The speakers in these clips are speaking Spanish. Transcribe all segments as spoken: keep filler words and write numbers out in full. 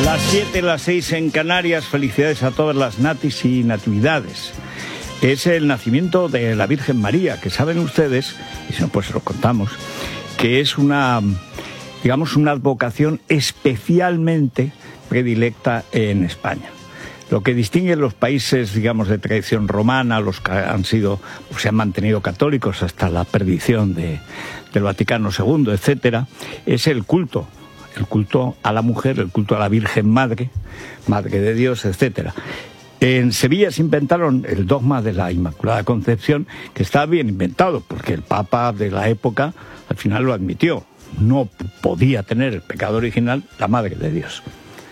Las siete, las seis en Canarias. Felicidades a todas las natis y natividades. Es el nacimiento de la Virgen María, que saben ustedes, y si no pues se lo contamos, que es una, digamos, una advocación especialmente predilecta en España. Lo que distingue los países, digamos, de tradición romana, los que han sido, pues, se han mantenido católicos hasta la perdición de, del Vaticano segundo, etcétera, es el culto. El culto a la mujer, el culto a la Virgen Madre, Madre de Dios, etcétera. En Sevilla se inventaron el dogma de la Inmaculada Concepción, que estaba bien inventado, porque el Papa de la época al final lo admitió. No podía tener el pecado original la Madre de Dios.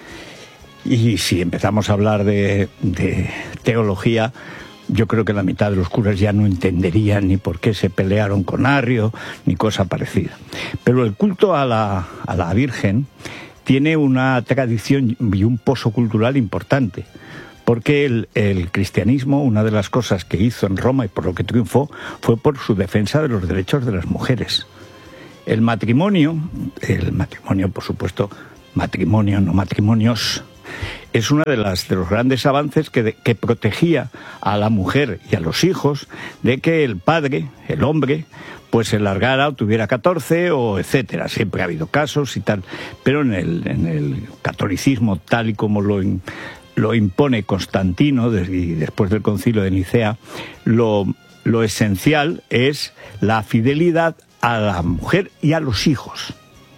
Y si empezamos a hablar de, de teología, yo creo que la mitad de los curas ya no entenderían ni por qué se pelearon con Arrio, ni cosa parecida. Pero el culto a la, a la Virgen tiene una tradición y un pozo cultural importante, porque el, el cristianismo, una de las cosas que hizo en Roma y por lo que triunfó, fue por su defensa de los derechos de las mujeres. El matrimonio, el matrimonio, por supuesto, matrimonio, no matrimonios, es uno de, las, de los grandes avances que, de, que protegía a la mujer y a los hijos de que el padre, el hombre, pues se largara o tuviera catorce o etcétera. Siempre ha habido casos y tal, pero en el, en el catolicismo tal y como lo, lo impone Constantino desde, y después del Concilio de Nicea, lo, lo esencial es la fidelidad a la mujer y a los hijos.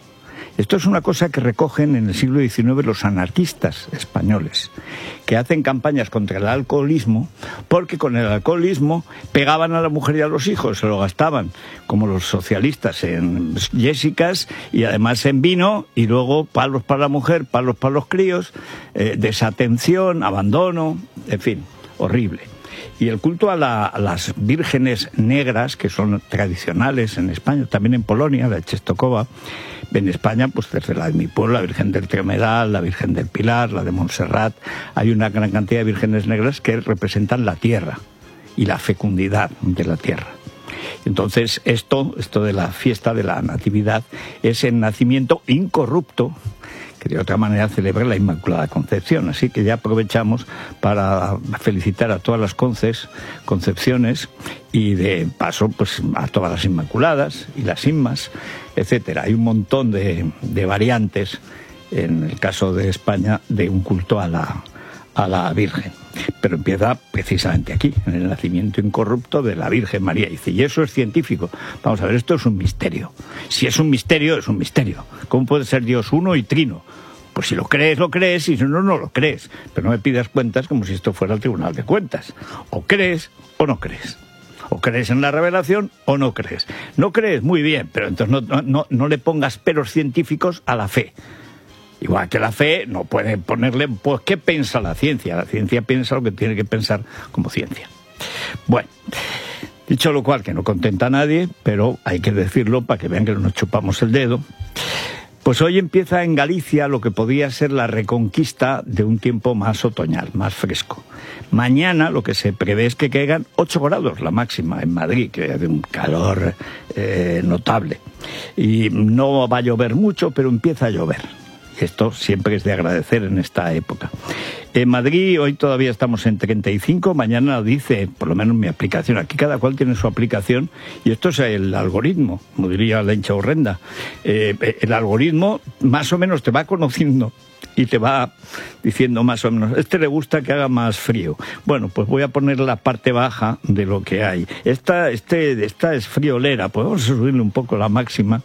Esto es una cosa que recogen en el siglo diecinueve los anarquistas españoles, que hacen campañas contra el alcoholismo, porque con el alcoholismo pegaban a la mujer y a los hijos, se lo gastaban, como los socialistas, en yésicas y además en vino, y luego palos para la mujer, palos para los críos, eh, desatención, abandono, en fin, horrible. Y el culto a, la, a las vírgenes negras, que son tradicionales en España, también en Polonia, la Czestochowa, en España, pues desde la de mi pueblo, la Virgen del Tremedal, la Virgen del Pilar, la de Montserrat, hay una gran cantidad de vírgenes negras que representan la tierra y la fecundidad de la tierra. Entonces, esto, esto de la fiesta de la Natividad es el nacimiento incorrupto, que de otra manera celebra la Inmaculada Concepción. Así que ya aprovechamos para felicitar a todas las conces, concepciones, y de paso pues a todas las Inmaculadas y las Inmas, etcétera. Hay un montón de, de variantes, en el caso de España, de un culto a la, a la Virgen. Pero empieza precisamente aquí, en el nacimiento incorrupto de la Virgen María. Y dice, y eso es científico. Vamos a ver, esto es un misterio. Si es un misterio, es un misterio. ¿Cómo puede ser Dios uno y trino? Pues si lo crees, lo crees, y si no, no lo crees. Pero no me pidas cuentas como si esto fuera el Tribunal de Cuentas. O crees o no crees. O crees en la revelación o no crees. No crees, muy bien, pero entonces no, no, no le pongas peros científicos a la fe. Igual que la fe, no puede ponerle, pues, ¿qué piensa la ciencia? La ciencia piensa lo que tiene que pensar como ciencia. Bueno, dicho lo cual, que no contenta a nadie, pero hay que decirlo para que vean que no nos chupamos el dedo. Pues hoy empieza en Galicia lo que podía ser la reconquista de un tiempo más otoñal, más fresco. Mañana lo que se prevé es que caigan ocho grados la máxima en Madrid, que es de un calor eh, notable. Y no va a llover mucho, pero empieza a llover. Esto siempre es de agradecer en esta época. En Madrid hoy todavía estamos en treinta y cinco, mañana dice, por lo menos mi aplicación, aquí cada cual tiene su aplicación, y esto es el algoritmo, como diría Lencha Horrenda. Eh, el algoritmo más o menos te va conociendo y te va diciendo más o menos, este le gusta que haga más frío. Bueno, pues voy a poner la parte baja de lo que hay. Esta, este, esta es friolera, podemos subirle un poco la máxima.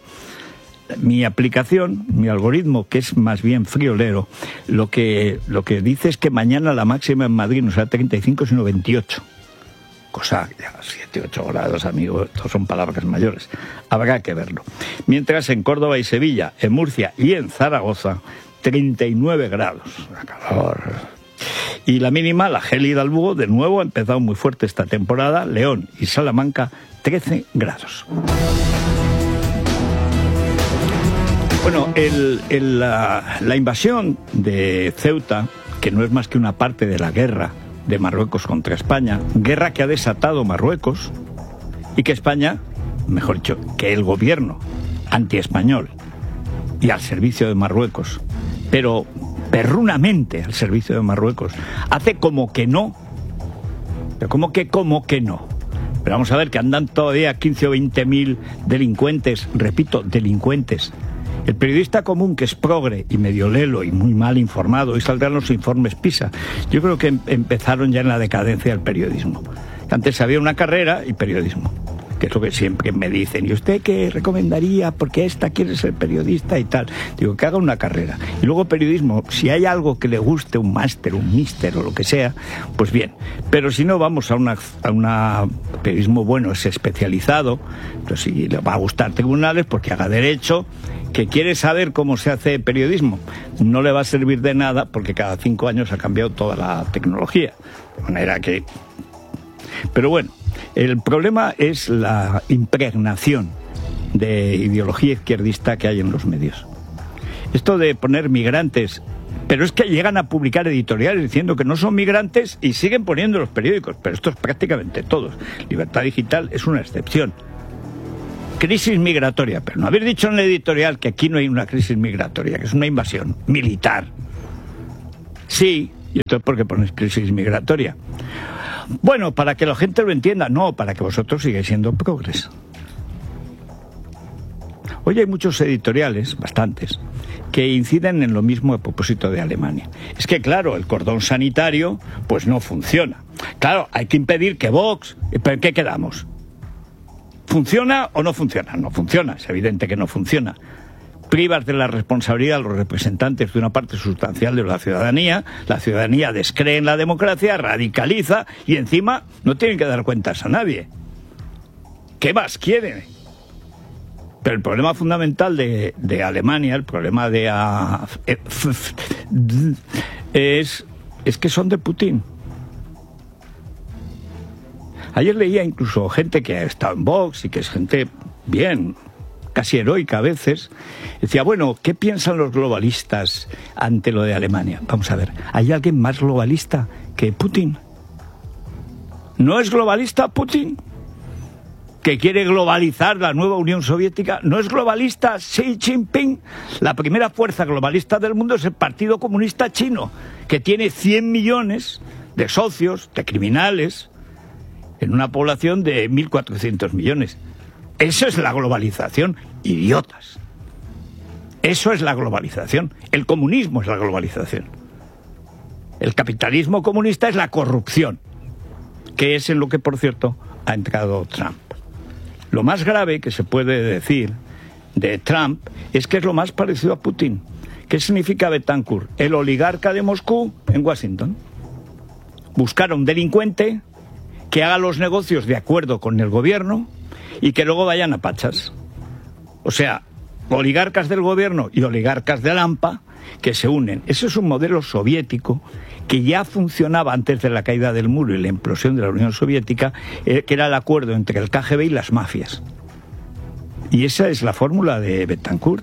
Mi aplicación, mi algoritmo, que es más bien friolero, lo que, lo que dice es que mañana la máxima en Madrid no será treinta y cinco, sino veintiocho. Cosa, ya, siete, ocho grados, amigo, estos son palabras mayores. Habrá que verlo. Mientras en Córdoba y Sevilla, en Murcia y en Zaragoza, treinta y nueve grados. Calor. Y la mínima, la gélida al Lugo, de nuevo ha empezado muy fuerte esta temporada. León y Salamanca, trece grados. Bueno, el, el, la, la invasión de Ceuta, que no es más que una parte de la guerra de Marruecos contra España, guerra que ha desatado Marruecos y que España, mejor dicho, que el gobierno antiespañol y al servicio de Marruecos, pero perrunamente al servicio de Marruecos. Hace como que no, pero como que como que no. Pero vamos a ver que andan todavía quince o veinte mil delincuentes, repito, delincuentes. El periodista común, que es progre y medio lelo y muy mal informado, y saldrán los informes PISA. Yo creo que em- empezaron ya en la decadencia del periodismo. Antes había una carrera y periodismo, que es lo que siempre me dicen. ¿Y usted qué recomendaría? Porque esta quiere ser periodista y tal. Digo, que haga una carrera. Y luego periodismo, si hay algo que le guste, un máster, un míster o lo que sea, pues bien. Pero si no, vamos a una, a una periodismo bueno, es especializado. Entonces, si le va a gustar tribunales, porque haga derecho. Que quiere saber cómo se hace periodismo, no le va a servir de nada, porque cada cinco años ha cambiado toda la tecnología. De manera que... Pero bueno, el problema es la impregnación de ideología izquierdista que hay en los medios. Esto de poner migrantes, pero es que llegan a publicar editoriales diciendo que no son migrantes y siguen poniendo los periódicos, pero esto es prácticamente todos. Libertad Digital es una excepción. Crisis migratoria, pero no habéis dicho en la editorial que aquí no hay una crisis migratoria, que es una invasión militar. Sí, y entonces ¿por qué ponéis crisis migratoria? Bueno, para que la gente lo entienda, no, para que vosotros sigáis siendo progres. Hoy hay muchos editoriales, bastantes, que inciden en lo mismo a propósito de Alemania. Es que, claro, el cordón sanitario, pues no funciona. Claro, hay que impedir que Vox... ¿Pero en qué quedamos? ¿Funciona o no funciona? No funciona, es evidente que no funciona. Privas de la responsabilidad a los representantes de una parte sustancial de la ciudadanía, la ciudadanía descree en la democracia, radicaliza y encima no tienen que dar cuentas a nadie. ¿Qué más quieren? Pero el problema fundamental de, de Alemania, el problema de... A, es, es que son de Putin. Ayer leía incluso gente que ha estado en Vox y que es gente bien, casi heroica a veces. Decía, bueno, ¿qué piensan los globalistas ante lo de Alemania? Vamos a ver, ¿hay alguien más globalista que Putin? ¿No es globalista Putin? ¿Que quiere globalizar la nueva Unión Soviética? ¿No es globalista Xi Jinping? La primera fuerza globalista del mundo es el Partido Comunista Chino, que tiene cien millones de socios, de criminales, en una población de mil cuatrocientos millones. Eso es la globalización, idiotas. Eso es la globalización. El comunismo es la globalización. El capitalismo comunista es la corrupción, que es en lo que, por cierto, ha entrado Trump. Lo más grave que se puede decir de Trump es que es lo más parecido a Putin. ¿Qué significa Betancourt? El oligarca de Moscú en Washington. Buscar a un delincuente que haga los negocios de acuerdo con el gobierno y que luego vayan a pachas. O sea, oligarcas del gobierno y oligarcas del AMPA que se unen. Eso es un modelo soviético que ya funcionaba antes de la caída del muro y la implosión de la Unión Soviética, eh, que era el acuerdo entre el K G B y las mafias. Y esa es la fórmula de Betancourt.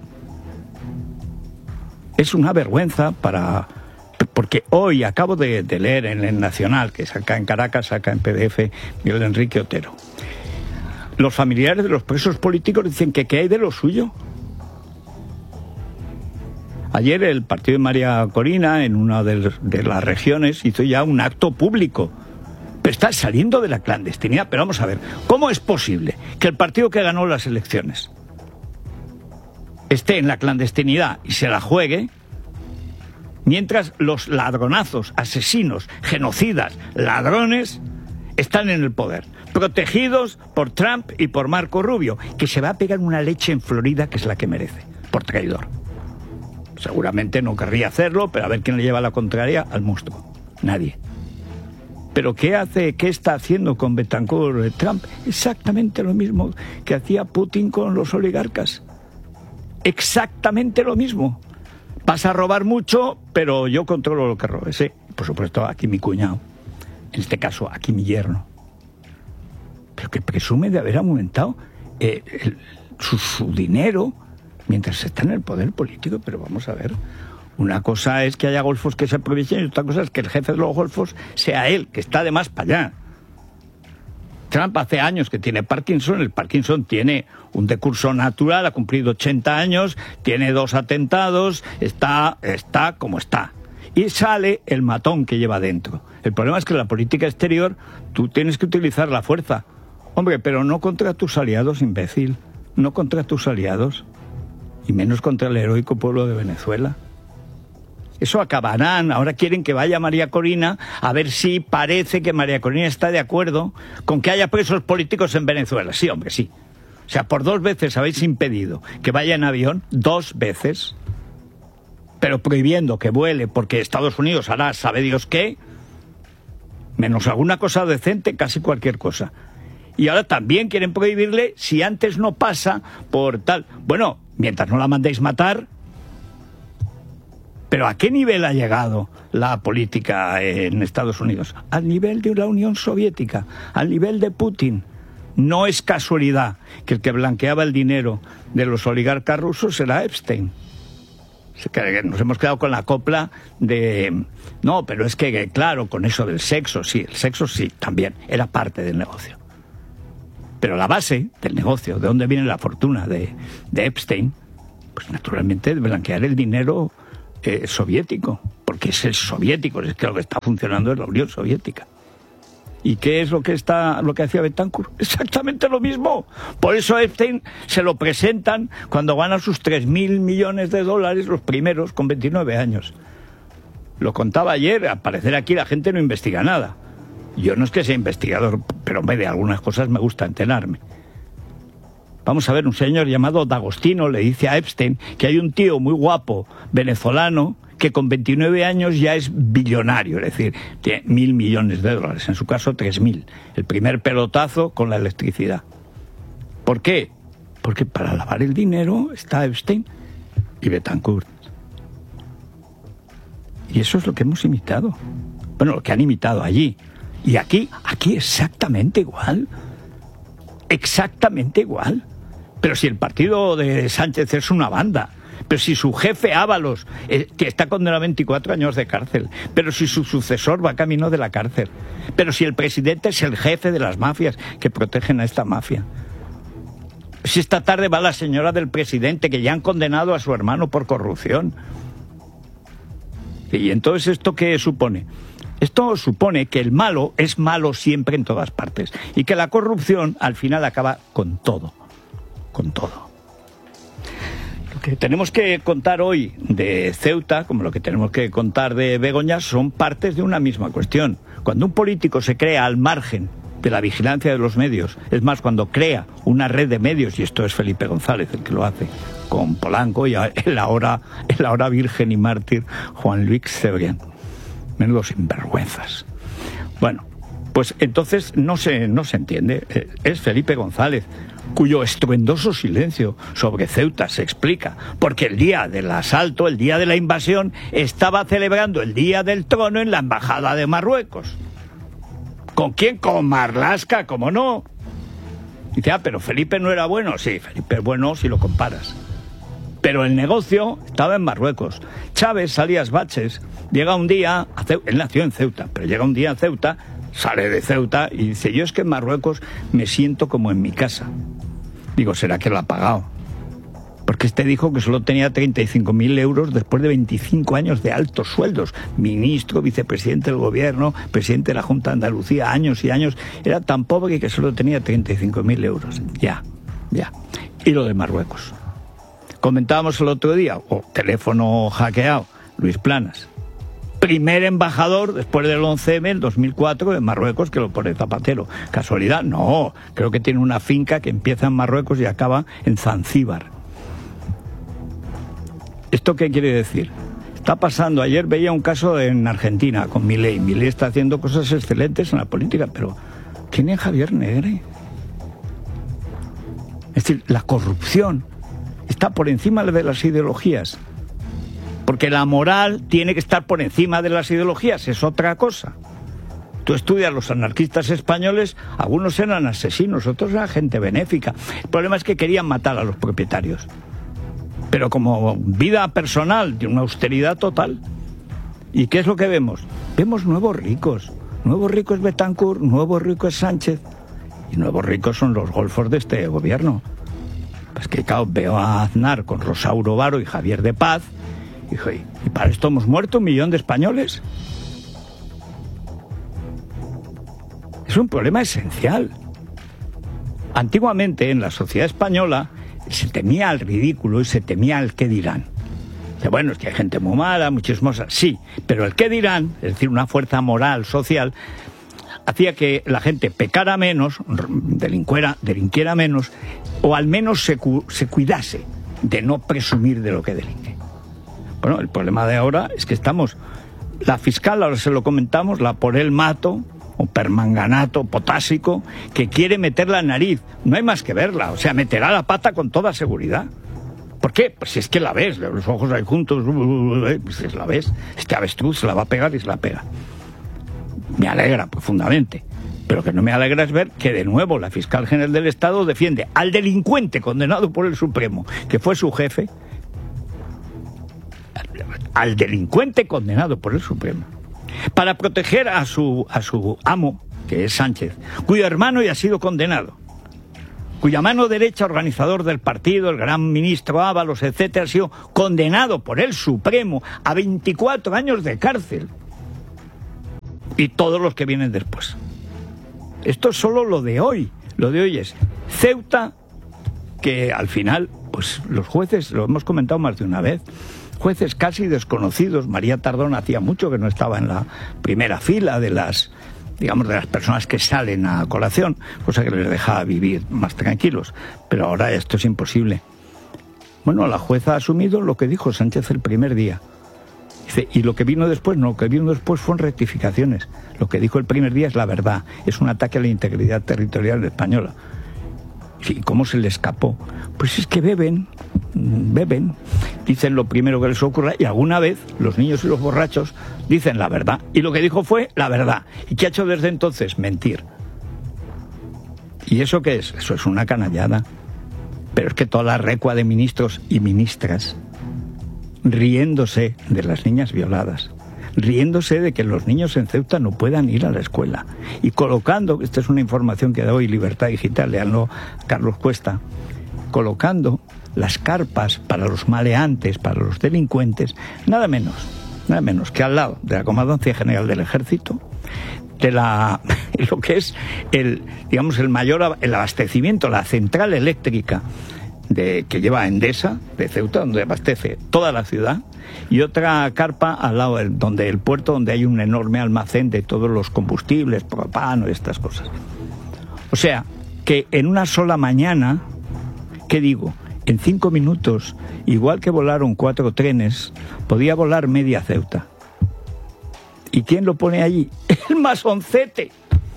Es una vergüenza para... Porque hoy acabo de, de leer en el Nacional, que saca en Caracas, saca en P D F, Miguel Enrique Otero. Los familiares de los presos políticos dicen que ¿qué hay de lo suyo? Ayer el partido de María Corina, en una de, de las regiones, hizo ya un acto público. Pero está saliendo de la clandestinidad. Pero vamos a ver, ¿cómo es posible que el partido que ganó las elecciones esté en la clandestinidad y se la juegue, mientras los ladronazos, asesinos, genocidas, ladrones están en el poder, protegidos por Trump y por Marco Rubio, que se va a pegar una leche en Florida que es la que merece, por traidor? Seguramente no querría hacerlo, pero a ver quién le lleva la contraria al monstruo. Nadie. ¿Pero qué hace, qué está haciendo con Betancourt Trump? Exactamente lo mismo que hacía Putin con los oligarcas. Exactamente lo mismo. Vas a robar mucho, pero yo controlo lo que robes, ¿eh? Por supuesto, aquí mi cuñado. En este caso, aquí mi yerno. Pero que presume de haber aumentado eh, el, su, su dinero mientras está en el poder político. Pero vamos a ver, una cosa es que haya golfos que se aprovechen y otra cosa es que el jefe de los golfos sea él, que está además para allá. Trump hace años que tiene Parkinson, el Parkinson tiene un decurso natural, ha cumplido ochenta años, tiene dos atentados, está, está como está. y sale el matón que lleva dentro. El problema es que en la política exterior tú tienes que utilizar la fuerza. Hombre, pero no contra tus aliados, imbécil. No contra tus aliados. Y menos contra el heroico pueblo de Venezuela. Eso acabarán. Ahora quieren que vaya María Corina a ver si parece que María Corina está de acuerdo con que haya presos políticos en Venezuela. Sí, hombre, sí. O sea, por dos veces habéis impedido que vaya en avión, dos veces, pero prohibiendo que vuele porque Estados Unidos hará sabe Dios qué, menos alguna cosa decente, casi cualquier cosa. Y ahora también quieren prohibirle si antes no pasa por tal. Bueno, mientras no la mandéis matar. Pero ¿a qué nivel ha llegado la política en Estados Unidos? Al nivel de la Unión Soviética, al nivel de Putin. No es casualidad que el que blanqueaba el dinero de los oligarcas rusos era Epstein. Nos hemos quedado con la copla de... No, pero es que, claro, con eso del sexo, sí, el sexo sí, también, era parte del negocio. Pero la base del negocio, de dónde viene la fortuna de, de Epstein, pues naturalmente de blanquear el dinero eh, soviético, porque es el soviético, es que lo que está funcionando es la Unión Soviética. ¿Y qué es lo que está lo que hacía Betancourt? Exactamente lo mismo. Por eso a Epstein se lo presentan cuando gana sus tres mil millones de dólares, los primeros, con veintinueve años. Lo contaba ayer, al parecer aquí la gente no investiga nada. Yo no es que sea investigador, pero hombre, de algunas cosas me gusta enterarme. Vamos a ver, un señor llamado D'Agostino le dice a Epstein que hay un tío muy guapo, venezolano, que con veintinueve años ya es billonario, es decir, tiene mil millones de dólares, en su caso tres mil. El primer pelotazo con la electricidad. ¿Por qué? Porque para lavar el dinero está Epstein y Betancourt. Y eso es lo que hemos imitado. Bueno, lo que han imitado allí. Y aquí, aquí exactamente igual. Exactamente igual. Pero si el partido de Sánchez es una banda... Pero si su jefe Ábalos, eh, que está condenado a veinticuatro años de cárcel, pero si su sucesor va camino de la cárcel, pero si el presidente es el jefe de las mafias que protegen a esta mafia, si esta tarde va la señora del presidente que ya han condenado a su hermano por corrupción. Y entonces, ¿esto qué supone? Esto supone que el malo es malo siempre en todas partes y que la corrupción al final acaba con todo, con todo. Que tenemos que contar hoy de Ceuta, como lo que tenemos que contar de Begoña, son partes de una misma cuestión. Cuando un político se crea al margen de la vigilancia de los medios, es más, cuando crea una red de medios, y esto es Felipe González el que lo hace, con Polanco y el ahora, el ahora virgen y mártir Juan Luis Cebrián. Menudos sinvergüenzas. Bueno, pues entonces no se, no se entiende. Es Felipe González, cuyo estruendoso silencio sobre Ceuta se explica, porque el día del asalto, el día de la invasión, estaba celebrando el Día del Trono en la Embajada de Marruecos. ¿Con quién? Con Marlaska, ¿cómo no? Dice, ah, pero Felipe no era bueno. Sí, Felipe es bueno si lo comparas. Pero el negocio estaba en Marruecos. Chávez, alias Baches, llega un día, a Ceuta, él nació en Ceuta, pero llega un día a Ceuta, sale de Ceuta y dice, yo es que en Marruecos me siento como en mi casa. Digo, ¿será que lo ha pagado? Porque este dijo que solo tenía treinta y cinco mil euros después de veinticinco años de altos sueldos. Ministro, vicepresidente del gobierno, presidente de la Junta de Andalucía, años y años. Era tan pobre que solo tenía treinta y cinco mil euros. Ya, ya. Y lo de Marruecos. Comentábamos el otro día, o oh, teléfono hackeado, Luis Planas. Primer embajador después del once eme, el dos mil cuatro, en Marruecos, que lo pone Zapatero. ¿Casualidad? No, creo que tiene una finca que empieza en Marruecos y acaba en Zanzíbar. ¿Esto qué quiere decir? Está pasando, ayer veía un caso en Argentina con Milei. Milei está haciendo cosas excelentes en la política, pero ¿quién es Javier Negre? Es decir, la corrupción está por encima de las ideologías. Porque la moral tiene que estar por encima de las ideologías, es otra cosa. Tú estudias los anarquistas españoles, algunos eran asesinos, otros eran gente benéfica. El problema es que querían matar a los propietarios. Pero como vida personal, de una austeridad total. ¿Y qué es lo que vemos? Vemos nuevos ricos. Nuevos ricos Betancourt, nuevos ricos Sánchez. Y nuevos ricos son los golfos de este gobierno. Pues que claro, veo a Aznar con Rosauro Varo y Javier de Paz, Dijo, ¿y para esto hemos muerto un millón de españoles? Es un problema esencial. Antiguamente en la sociedad española se temía al ridículo y se temía al qué dirán. Bueno, es que hay gente muy mala, muy chismosa, sí, pero el qué dirán, es decir, una fuerza moral, social, hacía que la gente pecara menos, delinquiera, delinquiera menos, o al menos se, cu se cuidase de no presumir de lo que delinque. Bueno, el problema de ahora es que estamos, la fiscal, ahora se lo comentamos, la por el mato, o permanganato potásico, que quiere meter la nariz, no hay más que verla, o sea, meterá la pata con toda seguridad. ¿Por qué? Pues si es que la ves, los ojos ahí juntos, pues la ves, este avestruz se la va a pegar y se la pega. Me alegra profundamente, pero que no me alegra es ver que de nuevo la fiscal general del Estado defiende al delincuente condenado por el Supremo, que fue su jefe, al delincuente condenado por el Supremo, para proteger a su, a su amo, que es Sánchez, cuyo hermano ya ha sido condenado, cuya mano derecha, organizador del partido, el gran ministro Ábalos, etcétera, ha sido condenado por el Supremo a veinticuatro años de cárcel. Y todos los que vienen después. Esto es solo lo de hoy. Lo de hoy es Ceuta, que al final, pues los jueces, lo hemos comentado más de una vez, jueces casi desconocidos. María Tardón hacía mucho que no estaba en la primera fila de las, digamos, de las personas que salen a colación, cosa que les dejaba vivir más tranquilos. Pero ahora esto es imposible. Bueno, la jueza ha asumido lo que dijo Sánchez el primer día. Dice, y lo que vino después, no, lo que vino después fueron rectificaciones. Lo que dijo el primer día es la verdad, es un ataque a la integridad territorial española. ¿Y cómo se le escapó? Pues es que beben, beben, dicen lo primero que les ocurra y alguna vez los niños y los borrachos dicen la verdad. Y lo que dijo fue la verdad. ¿Y qué ha hecho desde entonces? Mentir. ¿Y eso qué es? Eso es una canallada. Pero es que toda la recua de ministros y ministras riéndose de las niñas violadas, riéndose de que los niños en Ceuta no puedan ir a la escuela y colocando, esta es una información que da hoy Libertad Digital, leanlo a Carlos Cuesta, colocando las carpas para los maleantes, para los delincuentes, nada menos, nada menos que al lado de la Comandancia General del Ejército, de la, lo que es el, digamos, el mayor el abastecimiento, la central eléctrica de, que lleva Endesa, de Ceuta, donde abastece toda la ciudad, y otra carpa al lado del, donde el puerto, donde hay un enorme almacén de todos los combustibles, propano y estas cosas. O sea, que en una sola mañana, ¿qué digo? En cinco minutos, igual que volaron cuatro trenes, podía volar media Ceuta. ¿Y quién lo pone allí? El masoncete.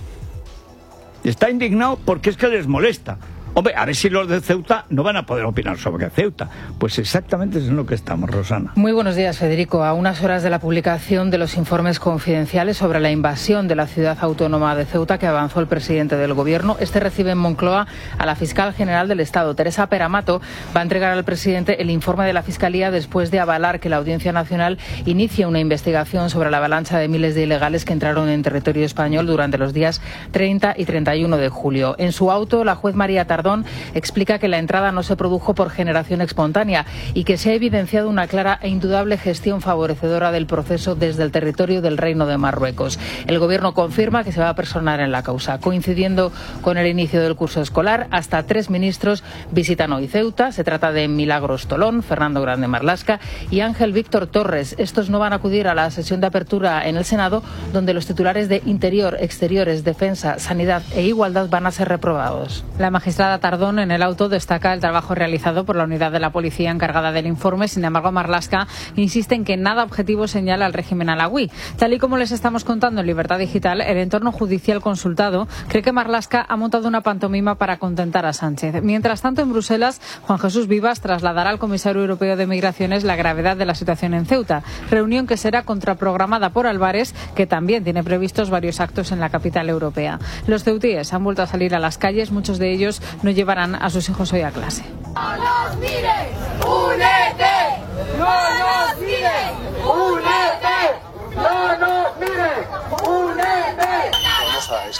Está indignado porque es que les molesta. Hombre, a ver si los de Ceuta no van a poder opinar sobre Ceuta. Pues exactamente es en lo que estamos, Rosana. Muy buenos días, Federico. A unas horas de la publicación de los informes confidenciales sobre la invasión de la ciudad autónoma de Ceuta que avanzó el presidente del Gobierno, este recibe en Moncloa a la fiscal general del Estado. Teresa Peramato va a entregar al presidente el informe de la Fiscalía después de avalar que la Audiencia Nacional inicie una investigación sobre la avalancha de miles de ilegales que entraron en territorio español durante los días treinta y treinta y uno de julio. En su auto, la juez María Tardón explica que la entrada no se produjo por generación espontánea y que se ha evidenciado una clara e indudable gestión favorecedora del proceso desde el territorio del Reino de Marruecos. El Gobierno confirma que se va a personar en la causa. Coincidiendo con el inicio del curso escolar, hasta tres ministros visitan hoy Ceuta. Se trata de Milagros Tolón, Fernando Grande Marlaska y Ángel Víctor Torres. Estos no van a acudir a la sesión de apertura en el Senado, donde los titulares de Interior, Exteriores, Defensa, Sanidad e Igualdad van a ser reprobados. La magistrada Tardón en el auto destaca el trabajo realizado por la unidad de la policía encargada del informe. Sin embargo, Marlaska insiste en que nada objetivo señala al régimen alauí. Tal y como les estamos contando en Libertad Digital, el entorno judicial consultado cree que Marlaska ha montado una pantomima para contentar a Sánchez. Mientras tanto, en Bruselas, Juan Jesús Vivas trasladará al comisario europeo de Migraciones la gravedad de la situación en Ceuta, reunión que será contraprogramada por Álvarez, que también tiene previstos varios actos en la capital europea. Los ceutíes han vuelto a salir a las calles, muchos de ellos no llevarán a sus hijos hoy a clase. ¡No nos mires! ¡Únete! ¡No nos mires! ¡Únete! ¡No nos mires! ¡Únete! Vamos a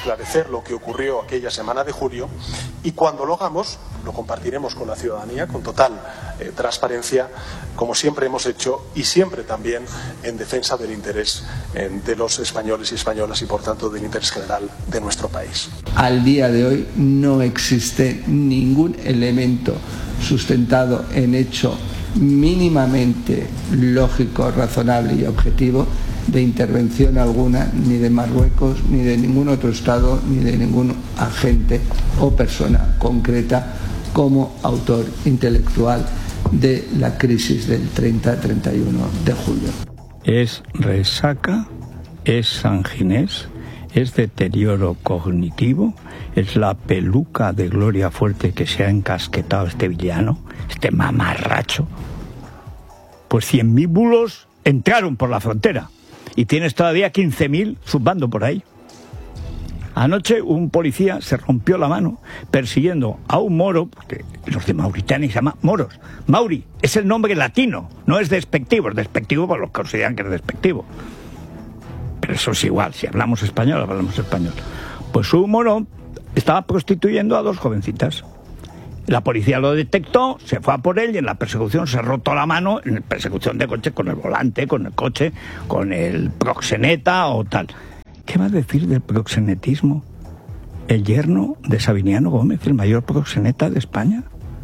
esclarecer lo que ocurrió aquella semana de julio, y cuando lo hagamos lo compartiremos con la ciudadanía con total eh, transparencia, como siempre hemos hecho, y siempre también en defensa del interés eh, de los españoles y españolas y por tanto del interés general de nuestro país. Al día de hoy no existe ningún elemento sustentado en hecho mínimamente lógico, razonable y objetivo de intervención alguna, ni de Marruecos, ni de ningún otro Estado, ni de ningún agente o persona concreta como autor intelectual de la crisis del treinta a treinta y uno de julio. Es resaca, es sanginés, es deterioro cognitivo, es la peluca de Gloria Fuerte que se ha encasquetado este villano, este mamarracho. Pues cien mil bulos entraron por la frontera y tienes todavía quince mil zumbando por ahí. Anoche un policía se rompió la mano persiguiendo a un moro, porque los de Mauritania se llaman moros. Mauri es el nombre latino, no es despectivo, es despectivo por los que consideran que es despectivo. Pero eso es igual, si hablamos español, hablamos español. Pues un moro estaba prostituyendo a dos jovencitas. La policía lo detectó, se fue a por él y en la persecución se rotó la mano, en persecución de coche, con el volante, con el coche, con el proxeneta o tal. ¿Qué va a decir del proxenetismo el yerno de Sabiniano Gómez, el mayor proxeneta de España?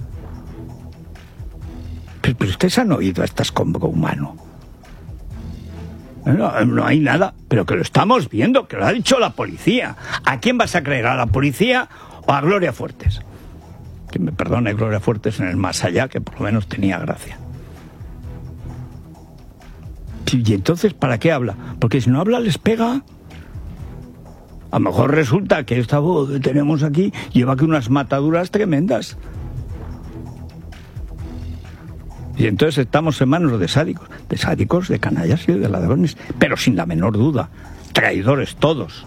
Pero, pero ustedes han oído a este escombro humano. No, no hay nada, pero que lo estamos viendo, que lo ha dicho la policía. ¿A quién vas a creer? ¿A la policía o a Gloria Fuertes? Que me perdone Gloria Fuertes en el más allá, que por lo menos tenía gracia. Y entonces, ¿para qué habla? Porque si no habla les pega. A lo mejor resulta que esta voz que tenemos aquí lleva aquí unas mataduras tremendas. Y entonces estamos en manos de sádicos, de sádicos, de canallas y de ladrones, pero sin la menor duda, traidores todos.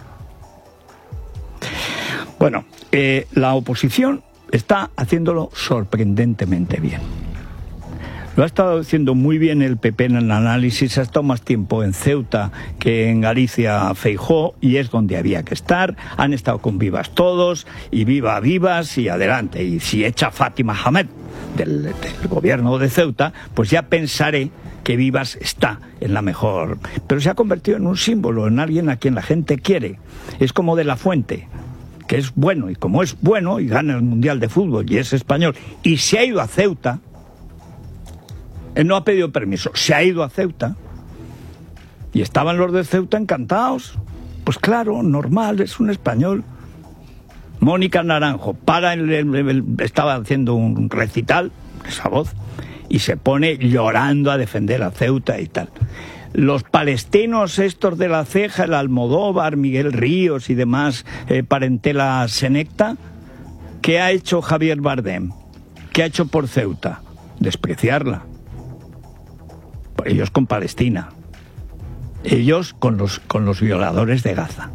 Bueno, eh, la oposición está haciéndolo sorprendentemente bien. Lo ha estado haciendo muy bien el P P en el análisis, ha estado más tiempo en Ceuta que en Galicia Feijóo, y es donde había que estar. Han estado con vivas todos, y viva vivas, y adelante. Y si echa Fátima Hamed del, del gobierno de Ceuta, pues ya pensaré que Vivas está en la mejor. Pero se ha convertido en un símbolo, en alguien a quien la gente quiere. Es como De la Fuente, que es bueno, y como es bueno y gana el Mundial de Fútbol y es español, y se ha ido a Ceuta. Él no ha pedido permiso, se ha ido a Ceuta y estaban los de Ceuta encantados. Pues claro, normal, es un español. Mónica Naranjo para el, el, el, estaba haciendo un recital, esa voz, y se pone llorando a defender a Ceuta y tal. Los palestinos estos de la Ceja, el Almodóvar, Miguel Ríos y demás, eh, parentela senecta, ¿qué ha hecho Javier Bardem? ¿Qué ha hecho por Ceuta? Despreciarla. Ellos con Palestina, ellos con los, con los violadores de Gaza.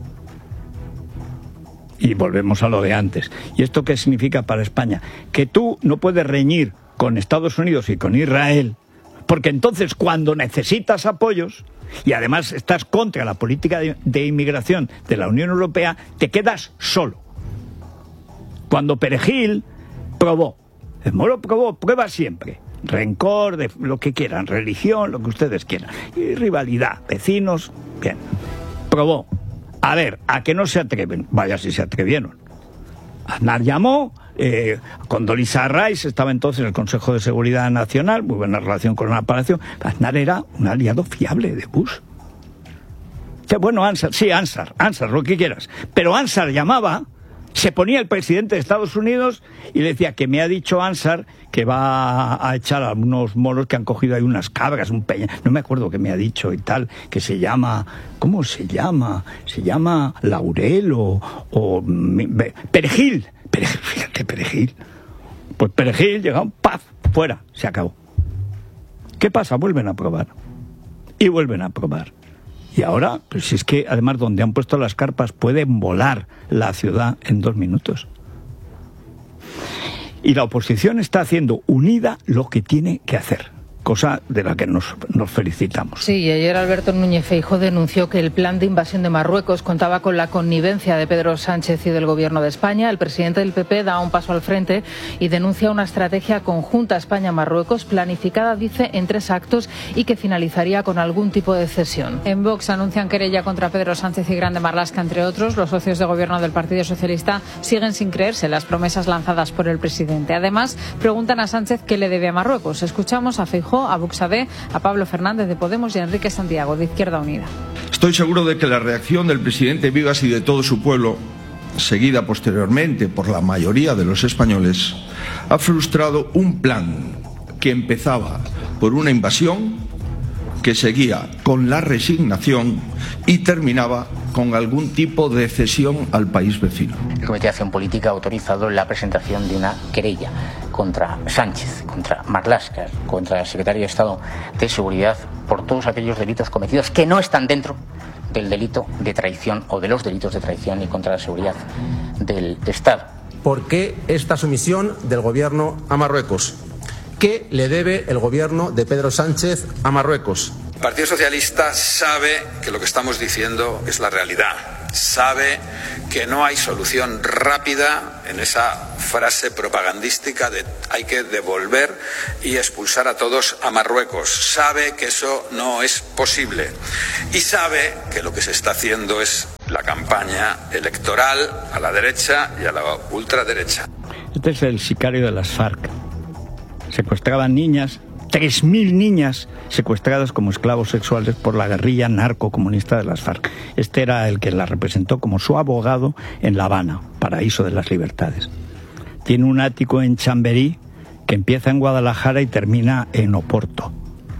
Y volvemos a lo de antes. ¿Y esto qué significa para España? Que tú no puedes reñir con Estados Unidos y con Israel, porque entonces cuando necesitas apoyos, y además estás contra la política de, de inmigración de la Unión Europea, te quedas solo. Cuando Perejil probó, el Moro probó, prueba siempre. Rencor, de lo que quieran, religión, lo que ustedes quieran, y rivalidad, vecinos, bien. Probó. A ver, a que no se atreven, vaya si se atrevieron. Aznar llamó, eh, Condoleezza Rice estaba entonces en el Consejo de Seguridad Nacional, muy buena relación con la apelación. Aznar era un aliado fiable de Bush. Que bueno, Ansar, sí, Ansar, Ansar, lo que quieras. Pero Ansar llamaba, se ponía el presidente de Estados Unidos y le decía que me ha dicho Ansar que va a echar a unos moros que han cogido ahí unas cabras, un peña, no me acuerdo qué me ha dicho y tal, que se llama, ¿cómo se llama? Se llama Laurel o, o Perejil, Perejil, fíjate, Perejil. Pues Perejil llega, ¡paf!, fuera, se acabó. ¿Qué pasa? Vuelven a probar. Y vuelven a probar. Y ahora, pues si es que además donde han puesto las carpas pueden volar la ciudad en dos minutos. Y la oposición está haciendo unida lo que tiene que hacer. cosa de la que nos, nos felicitamos. Sí, y ayer Alberto Núñez Feijóo denunció que el plan de invasión de Marruecos contaba con la connivencia de Pedro Sánchez y del Gobierno de España. El presidente del P P da un paso al frente y denuncia una estrategia conjunta España-Marruecos planificada, dice, en tres actos y que finalizaría con algún tipo de cesión. En Vox anuncian querella contra Pedro Sánchez y Grande Marlaska, entre otros. Los socios de gobierno del Partido Socialista siguen sin creerse las promesas lanzadas por el presidente. Además, preguntan a Sánchez qué le debe a Marruecos. Escuchamos a Feijóo, a Buxadé, a Pablo Fernández de Podemos y a Enrique Santiago de Izquierda Unida. Estoy seguro de que la reacción del presidente Vigas y de todo su pueblo, seguida posteriormente por la mayoría de los españoles, ha frustrado un plan que empezaba por una invasión, que seguía con la resignación y terminaba con algún tipo de cesión al país vecino. El Comité de Acción Política ha autorizado la presentación de una querella contra Sánchez, contra Marlaska, contra el secretario de Estado de Seguridad por todos aquellos delitos cometidos que no están dentro del delito de traición o de los delitos de traición y contra la seguridad del Estado. ¿Por qué esta sumisión del Gobierno a Marruecos? ¿Qué le debe el Gobierno de Pedro Sánchez a Marruecos? El Partido Socialista sabe que lo que estamos diciendo es la realidad. Sabe que no hay solución rápida en esa frase propagandística de hay que devolver y expulsar a todos a Marruecos. Sabe que eso no es posible. Y sabe que lo que se está haciendo es la campaña electoral a la derecha y a la ultraderecha. Este es el sicario de las FARC. Secuestraban niñas, tres mil niñas secuestradas como esclavos sexuales por la guerrilla narcocomunista de las FARC. Este era el que la representó como su abogado en La Habana, paraíso de las libertades. Tiene un ático en Chamberí que empieza en Guadalajara y termina en Oporto.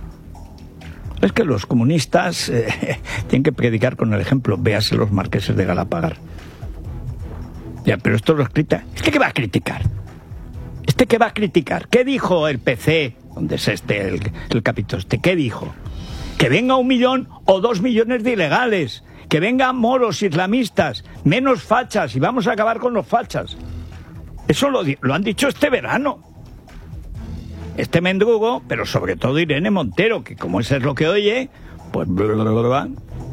Es que los comunistas eh, tienen que predicar con el ejemplo. Véase los marqueses de Galapagar. Ya, pero esto lo critica. ¿Este qué va a criticar? ¿Este qué va a criticar? ¿Qué dijo el P C? ¿Dónde es este, el, el capítulo este? ¿Qué dijo? Que venga un millón o dos millones de ilegales. Que vengan moros, islamistas, menos fachas y vamos a acabar con los fachas. Eso lo, lo han dicho este verano. Este mendrugo, pero sobre todo Irene Montero, que como eso es lo que oye, pues... Bla, bla, bla, bla.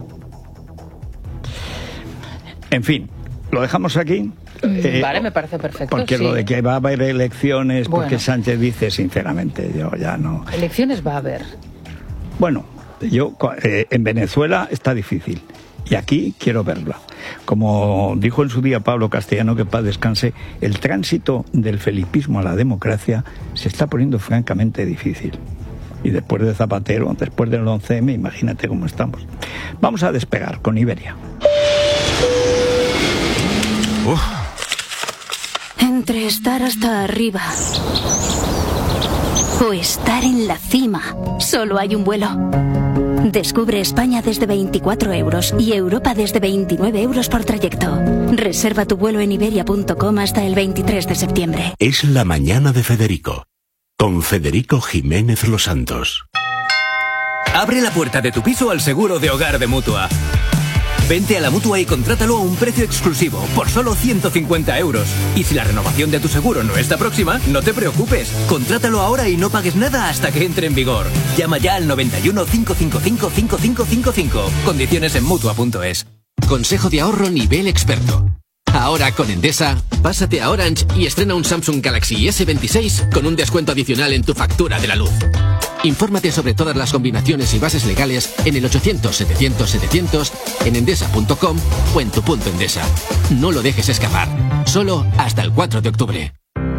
En fin, lo dejamos aquí. Eh, vale, me parece perfecto. Porque sí. Lo de que va a haber elecciones, bueno. Porque Sánchez dice, sinceramente, yo ya no... Elecciones va a haber. Bueno, yo eh, en Venezuela está difícil. Y aquí quiero verla. Como dijo en su día Pablo Castellano, que paz descanse, el tránsito del felipismo a la democracia se está poniendo francamente difícil. Y después de Zapatero, después del once eme, imagínate cómo estamos. Vamos a despegar con Iberia. Uf. Entre estar hasta arriba o estar en la cima, solo hay un vuelo. Descubre España desde veinticuatro euros y Europa desde veintinueve euros por trayecto. Reserva tu vuelo en iberia punto com hasta el veintitrés de septiembre. Es la mañana de Federico, con Federico Jiménez Los Santos. Abre la puerta de tu piso al seguro de hogar de Mutua. Vente a la Mutua y contrátalo a un precio exclusivo, por solo ciento cincuenta euros. Y si la renovación de tu seguro no está próxima, no te preocupes. Contrátalo ahora y no pagues nada hasta que entre en vigor. Llama ya al noventa y uno, cinco cinco cinco, cinco cinco cinco cinco. Condiciones en Mutua punto es. Consejo de ahorro nivel experto. Ahora con Endesa, pásate a Orange y estrena un Samsung Galaxy ese veintiséis con un descuento adicional en tu factura de la luz. Infórmate sobre todas las combinaciones y bases legales en el ochocientos, setecientos, setecientos, en endesa punto com o en tu punto Endesa. No lo dejes escapar. Solo hasta el cuatro de octubre.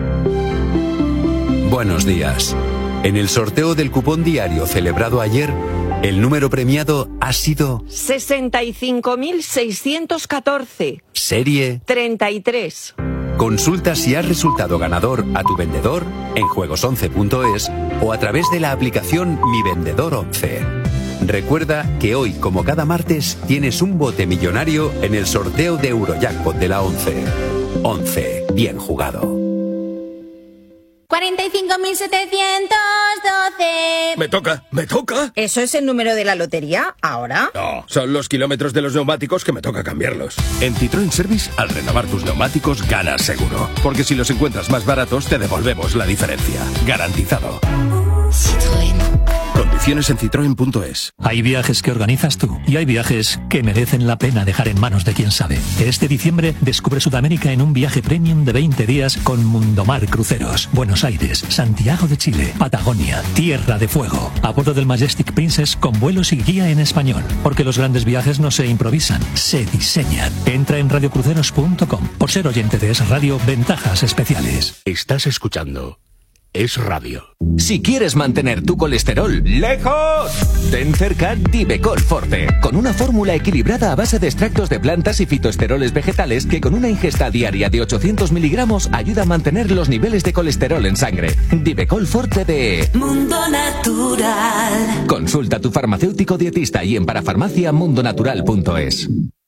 Buenos días. En el sorteo del cupón diario celebrado ayer, el número premiado ha sido sesenta y cinco mil seiscientos catorce. Serie treinta y tres. Consulta si has resultado ganador a tu vendedor en juegos once punto es o a través de la aplicación Mi Vendedor once. Recuerda que hoy, como cada martes, tienes un bote millonario en el sorteo de Eurojackpot de la once. once. Bien jugado. cuarenta y cinco mil setecientos doce. Me toca, me toca. ¿Eso es el número de la lotería ahora? No, son los kilómetros de los neumáticos que me toca cambiarlos. En Citroën Service, al renovar tus neumáticos, ganas seguro. Porque si los encuentras más baratos, te devolvemos la diferencia. Garantizado. Citroën. Condiciones en citroen punto es. Hay viajes que organizas tú y hay viajes que merecen la pena dejar en manos de quien sabe. Este diciembre descubre Sudamérica en un viaje premium de veinte días con Mundomar Cruceros. Buenos Aires, Santiago de Chile, Patagonia, Tierra de Fuego. A bordo del Majestic Princess con vuelos y guía en español. Porque los grandes viajes no se improvisan, se diseñan. Entra en radio cruceros punto com. Por ser oyente de Es Radio, ventajas especiales. Estás escuchando Es Radio. Si quieres mantener tu colesterol lejos, ten cerca Divecol Forte, con una fórmula equilibrada a base de extractos de plantas y fitoesteroles vegetales que con una ingesta diaria de ochocientos miligramos ayuda a mantener los niveles de colesterol en sangre. Divecol Forte de Mundo Natural. Consulta a tu farmacéutico dietista y en parafarmacia mundonatural punto es.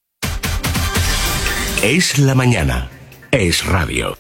Es la mañana. Es Radio.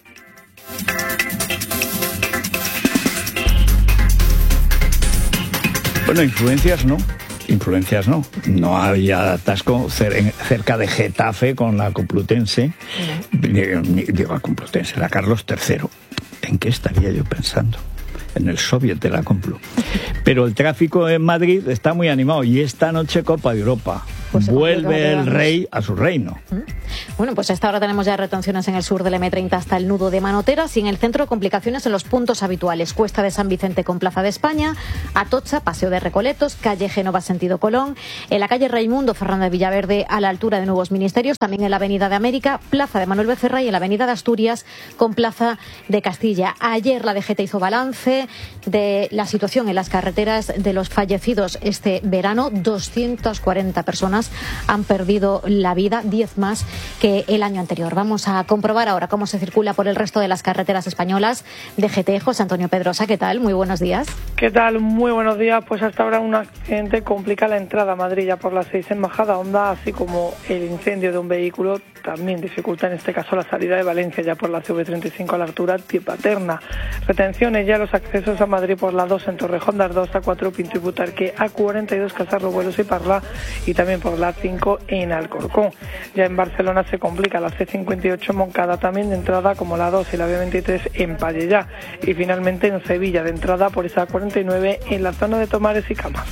Bueno, influencias no, influencias no. No había atasco cer- cerca de Getafe con la Complutense, digo, digo la Complutense, la Carlos tercero. ¿En qué estaría yo pensando? En el Soviet de la Complu. Pero el tráfico en Madrid está muy animado y esta noche Copa de Europa. Pues vuelve el rey a su reino. Bueno, pues a esta hora tenemos ya retenciones en el sur del eme treinta hasta el nudo de Manoteras y en el centro complicaciones en los puntos habituales. Cuesta de San Vicente con Plaza de España, Atocha, Paseo de Recoletos, calle Génova sentido Colón, en la calle Raimundo Fernández Villaverde a la altura de Nuevos Ministerios, también en la Avenida de América, Plaza de Manuel Becerra y en la Avenida de Asturias con Plaza de Castilla. Ayer la D G T hizo balance de la situación en las carreteras de los fallecidos este verano. doscientas cuarenta personas han perdido la vida, diez más que el año anterior. Vamos a comprobar ahora cómo se circula por el resto de las carreteras españolas. D G T, José Antonio Pedrosa, ¿qué tal? Muy buenos días. ¿Qué tal? Muy buenos días. Pues hasta ahora un accidente complica la entrada a Madrid ya por las seis en Majada Honda, así como el incendio de un vehículo también dificulta en este caso la salida de Valencia ya por la C V treinta y cinco a la altura de Paterna. Retenciones ya los accesos a Madrid por la dos en Torrejón de Ardoz, A cuatro Pinto y Butarque, A cuarenta y dos Cazarro, Buelos y Parla y también por la cinco en Alcorcón. Ya en Barcelona se complica la C cincuenta y ocho Moncada también de entrada como la dos y la B veintitrés en Pallellá y finalmente en Sevilla de entrada por esa A cuarenta y nueve en la zona de Tomares y Camas.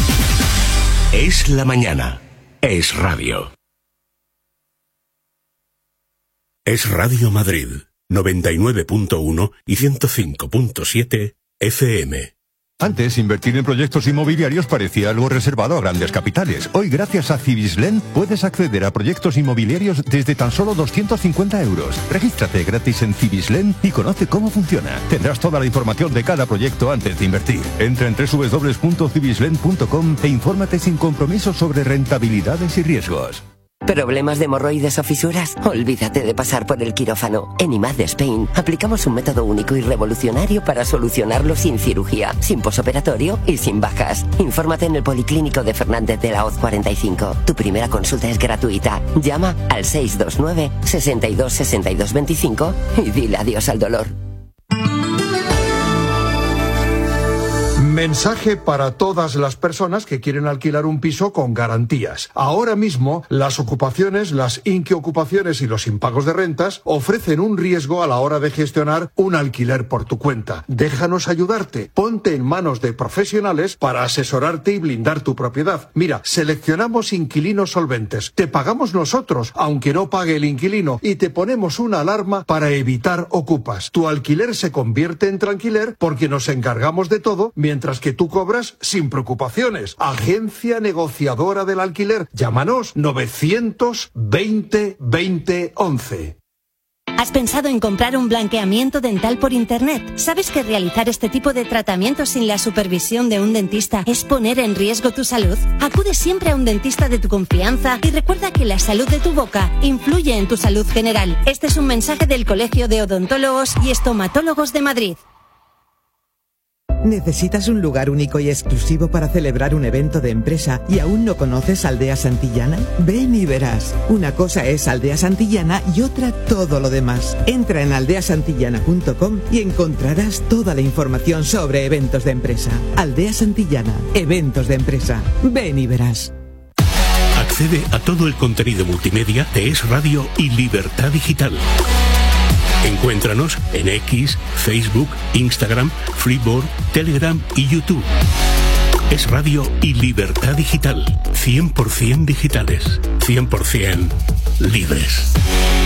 Es la mañana. Es Radio. Es Radio Madrid, noventa y nueve punto uno y ciento cinco punto siete F M. Antes, invertir en proyectos inmobiliarios parecía algo reservado a grandes capitales. Hoy, gracias a Cibislen, puedes acceder a proyectos inmobiliarios desde tan solo doscientos cincuenta euros. Regístrate gratis en Cibislen y conoce cómo funciona. Tendrás toda la información de cada proyecto antes de invertir. Entra en doble u doble u doble u punto cibislen punto com e infórmate sin compromiso sobre rentabilidades y riesgos. ¿Problemas de hemorroides o fisuras? Olvídate de pasar por el quirófano. En I M A D Spain aplicamos un método único y revolucionario para solucionarlo sin cirugía, sin posoperatorio y sin bajas. Infórmate en el Policlínico de Fernández de la Hoz cuarenta y cinco. Tu primera consulta es gratuita. Llama al seis dos nueve, sesenta y dos, sesenta y dos veinticinco y dile adiós al dolor. Mensaje para todas las personas que quieren alquilar un piso con garantías. Ahora mismo, las ocupaciones, las inquiocupaciones y los impagos de rentas ofrecen un riesgo a la hora de gestionar un alquiler por tu cuenta. Déjanos ayudarte. Ponte en manos de profesionales para asesorarte y blindar tu propiedad. Mira, seleccionamos inquilinos solventes. Te pagamos nosotros, aunque no pague el inquilino, y te ponemos una alarma para evitar ocupas. Tu alquiler se convierte en tranquiler porque nos encargamos de todo mientras que tú cobras sin preocupaciones. Agencia negociadora del alquiler. Llámanos novecientos veinte veinte once. ¿Has pensado en comprar un blanqueamiento dental por internet? ¿Sabes que realizar este tipo de tratamientos sin la supervisión de un dentista es poner en riesgo tu salud? Acude siempre a un dentista de tu confianza y recuerda que la salud de tu boca influye en tu salud general. Este es un mensaje del Colegio de Odontólogos y Estomatólogos de Madrid. ¿Necesitas un lugar único y exclusivo para celebrar un evento de empresa y aún no conoces Aldea Santillana? Ven y verás. Una cosa es Aldea Santillana y otra todo lo demás. Entra en aldea santillana punto com y encontrarás toda la información sobre eventos de empresa. Aldea Santillana, eventos de empresa. Ven y verás. Accede a todo el contenido multimedia de Es Radio y Libertad Digital. Encuéntranos en X, Facebook, Instagram, Freeboard, Telegram y YouTube. Es radio y libertad digital. cien por ciento digitales. cien por ciento libres.